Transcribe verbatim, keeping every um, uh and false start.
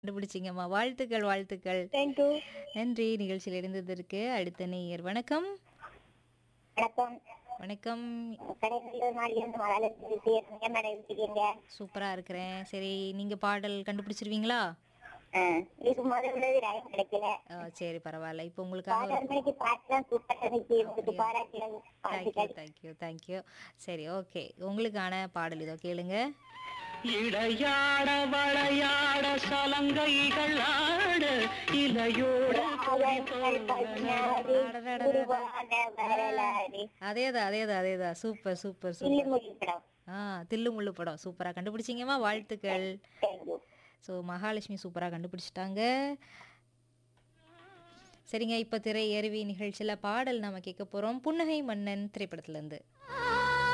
கண்டுபிடிச்சீங்கம்மா. வாழ்த்துக்கள், வாழ்த்துக்கள். Thank you. நன்றி நிகழ்ச்சியில் இருந்ததற்கு. அடுத்த நேயர் வணக்கம். வணக்கம். வணக்கம். கடைநல்லூர் மாடியிலிருந்து மகாலட்சுமி பேசுறேன். என்ன மேடம் இருக்கீங்க? சூப்பரா இருக்கிறேன். சரி, நீங்க பாடல் கண்டுபிடிச்சிருவீங்களா? ஆ, இதுக்கு முதல்ல டைம் கிடைக்கல. ஆ, சரி பரவாயில்ல. இப்போ உங்களுக்காக ஒரு பதினொரு மணிக்கு பாட்டுலாம் சூப்பரா இருந்துச்சு. உங்களுக்கு அப்படியா? பாராட்டுகள், தேங்க்யூ, வாழ்த்துக்கள். Thank you, thank you. சரி, ஓகே. உங்களுக்கான பாடல் இதோ கேளுங்க. இடையாட வளையாட சலங்கைகள் ஆட இலையோடு ராகங்கள் பதினாறு அடடடடட. உருவான வரலாறு. அதேதான், அதேதான், அதேதான். Super, super, super. இல்லுமொழி படம். ஆ, தில்லு முள்ளு படம். சூப்பரா கண்டுபிடிச்சீங்கம்மா. வாழ்த்துக்கள். Thank you. ஸோ மகாலட்சுமி சூப்பரா கண்டுபிடிச்சிட்டாங்க. சரிங்க, இப்போ திரை அருவி நிகழ்ச்சியில் பாடல் நாம கேட்க போறோம். புன்னகை மன்னன் திரைப்படத்துல இருந்து.